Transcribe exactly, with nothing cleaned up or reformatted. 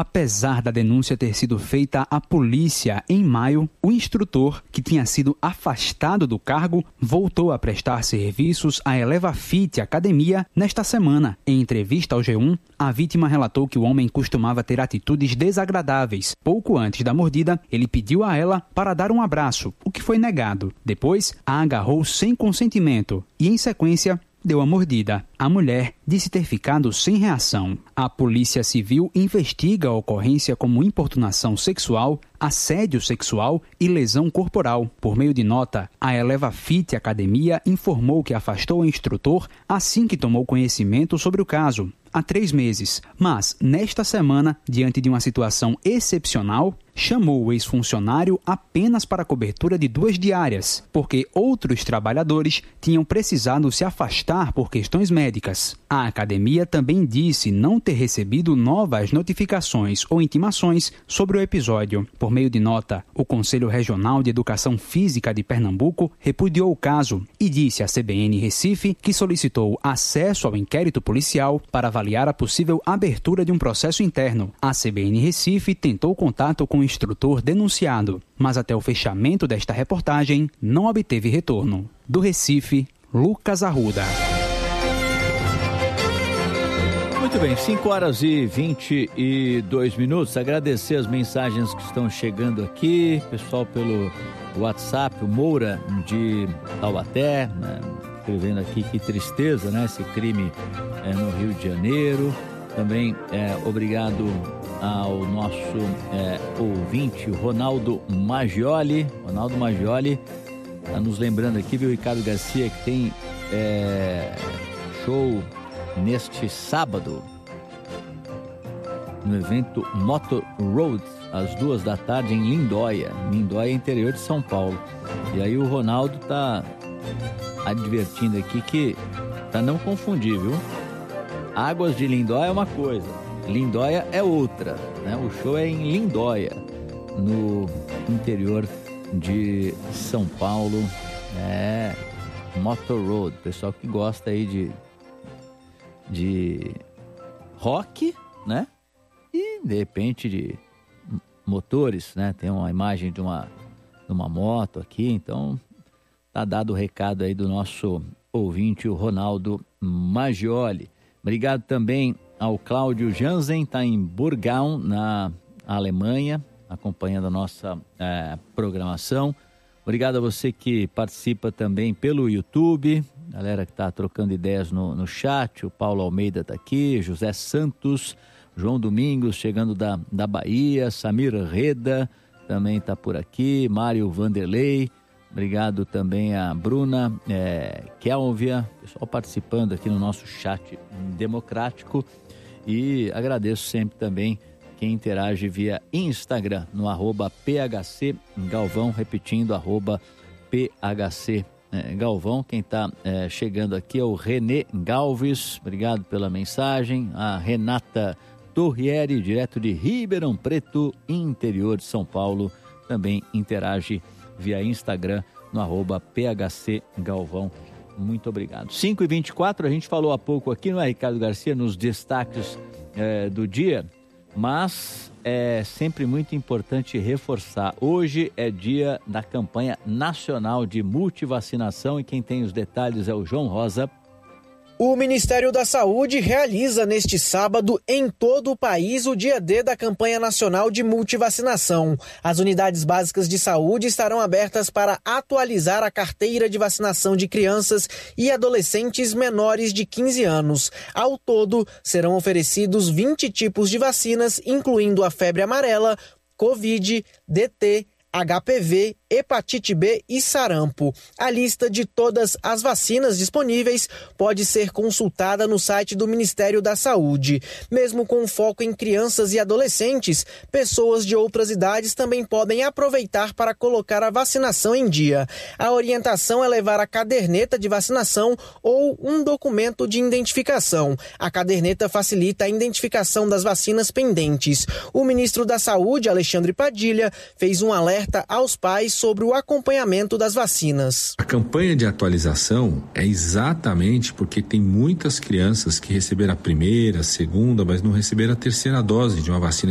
Apesar da denúncia ter sido feita à polícia em maio, o instrutor, que tinha sido afastado do cargo, voltou a prestar serviços à Elevafit Academia nesta semana. Em entrevista ao G um, a vítima relatou que o homem costumava ter atitudes desagradáveis. Pouco antes da mordida, ele pediu a ela para dar um abraço, o que foi negado. Depois, a agarrou sem consentimento e, em sequência, deu a mordida. A mulher disse ter ficado sem reação. A Polícia Civil investiga a ocorrência como importunação sexual, assédio sexual e lesão corporal. Por meio de nota, a Elevafit Academia informou que afastou o instrutor assim que tomou conhecimento sobre o caso, há três meses. Mas, nesta semana, diante de uma situação excepcional, chamou o ex-funcionário apenas para a cobertura de duas diárias, porque outros trabalhadores tinham precisado se afastar por questões médicas. A academia também disse não ter recebido novas notificações ou intimações sobre o episódio. Por meio de nota, o Conselho Regional de Educação Física de Pernambuco repudiou o caso e disse à C B N Recife que solicitou acesso ao inquérito policial para avaliar a possível abertura de um processo interno. A C B N Recife tentou contato com o instrutor denunciado, mas até o fechamento desta reportagem não obteve retorno. Do Recife, Lucas Arruda. Muito bem, cinco horas e vinte e dois minutos. Agradecer as mensagens que estão chegando aqui, pessoal pelo WhatsApp, o Moura de Taubaté, né, escrevendo aqui que tristeza, né, esse crime é, no Rio de Janeiro. Também é, obrigado ao nosso é, ouvinte, o Ronaldo Maggioli. Ronaldo Maggioli está nos lembrando aqui, viu, Ricardo Garcia, que tem é, show neste sábado no evento Motor Road, às duas da tarde em Lindóia. Lindóia, interior de São Paulo. E aí o Ronaldo está advertindo aqui que para não confundir, viu? Águas de Lindóia é uma coisa, Lindóia é outra, né? O show é em Lindóia, no interior de São Paulo. É Motor Road, pessoal que gosta aí de de rock, né? E de repente de motores, né? Tem uma imagem de uma, de uma moto aqui, então tá dado o recado aí do nosso ouvinte, o Ronaldo Maggioli. Obrigado também ao Cláudio Jansen, está em Burgau, na Alemanha, acompanhando a nossa é, programação. Obrigado a você que participa também pelo YouTube, galera que está trocando ideias no, no chat. O Paulo Almeida está aqui, José Santos, João Domingos chegando da, da Bahia, Samir Reda também está por aqui, Mário Vanderlei. Obrigado também a Bruna é, Kelvia, pessoal participando aqui no nosso chat democrático. E agradeço sempre também quem interage via Instagram, no arroba P H C Galvão, repetindo, arroba P H C é, Galvão. Quem está é, chegando aqui é o Renê Galves, obrigado pela mensagem. A Renata Torrieri, direto de Ribeirão Preto, interior de São Paulo, também interage via Instagram, no arroba P H C Galvão. Muito obrigado. cinco e vinte e quatro, a gente falou há pouco aqui, não é, Ricardo Garcia, nos destaques é, do dia, mas é sempre muito importante reforçar. Hoje é dia da campanha nacional de multivacinação e quem tem os detalhes é o João Rosa. O Ministério da Saúde realiza neste sábado em todo o país o dia D da campanha nacional de multivacinação. As unidades básicas de saúde estarão abertas para atualizar a carteira de vacinação de crianças e adolescentes menores de quinze anos. Ao todo, serão oferecidos vinte tipos de vacinas, incluindo a febre amarela, Covid, D T, H P V, hepatite B e sarampo. A lista de todas as vacinas disponíveis pode ser consultada no site do Ministério da Saúde. Mesmo com foco em crianças e adolescentes, pessoas de outras idades também podem aproveitar para colocar a vacinação em dia. A orientação é levar a caderneta de vacinação ou um documento de identificação. A caderneta facilita a identificação das vacinas pendentes. O ministro da Saúde, Alexandre Padilha, fez um alerta aos pais sobre o acompanhamento das vacinas. A campanha de atualização é exatamente porque tem muitas crianças que receberam a primeira, a segunda, mas não receberam a terceira dose de uma vacina